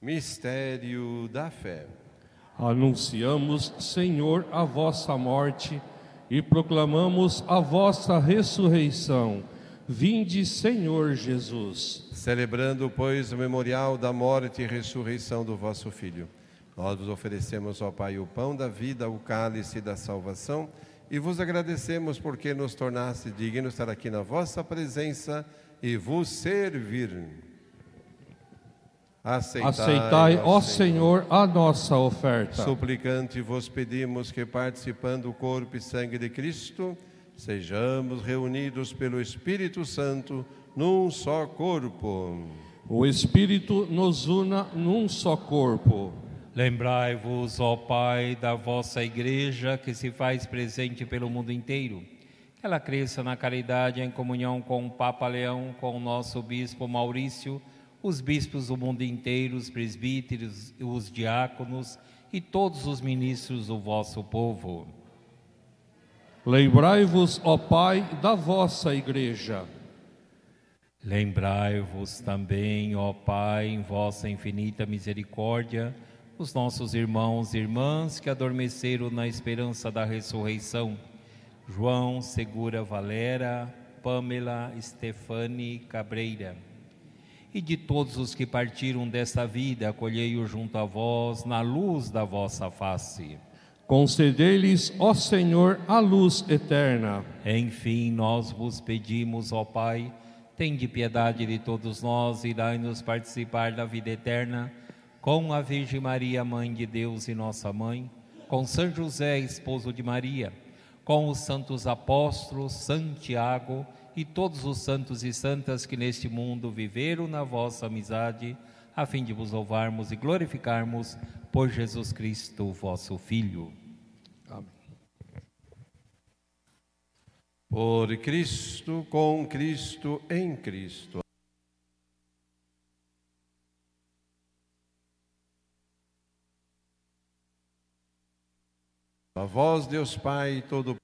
Mistério da fé. Anunciamos, Senhor, a vossa morte e proclamamos a vossa ressurreição. Vinde, Senhor Jesus. Celebrando, pois, o memorial da morte e ressurreição do vosso Filho, nós vos oferecemos, ó Pai, o pão da vida, o cálice da salvação, e vos agradecemos porque nos tornaste dignos de estar aqui na vossa presença e vos servir. Aceitai, ó Senhor, a nossa oferta. Suplicante vos pedimos que, participando do corpo e sangue de Cristo, sejamos reunidos pelo Espírito Santo num só corpo. O Espírito nos una num só corpo. Lembrai-vos, ó Pai, da vossa Igreja que se faz presente pelo mundo inteiro. Que ela cresça na caridade em comunhão com o Papa Leão, com o nosso Bispo Maurício, os bispos do mundo inteiro, os presbíteros, os diáconos e todos os ministros do vosso povo. Lembrai-vos, ó Pai, da vossa Igreja. Lembrai-vos também, ó Pai, em vossa infinita misericórdia, os nossos irmãos e irmãs que adormeceram na esperança da ressurreição. João Segura Valera, Pâmela Stefani Cabreira. E de todos os que partiram desta vida, acolhei-os junto a vós, na luz da vossa face. Concedei-lhes, ó Senhor, a luz eterna. Enfim, nós vos pedimos, ó Pai, tende piedade de todos nós e dai-nos participar da vida eterna, com a Virgem Maria, Mãe de Deus e nossa Mãe, com São José, esposo de Maria, com os santos apóstolos, Santiago e todos os santos e santas que neste mundo viveram na vossa amizade, a fim de vos louvarmos e glorificarmos por Jesus Cristo, vosso Filho. Amém. Por Cristo, com Cristo, em Cristo. A vós, Deus Pai, todo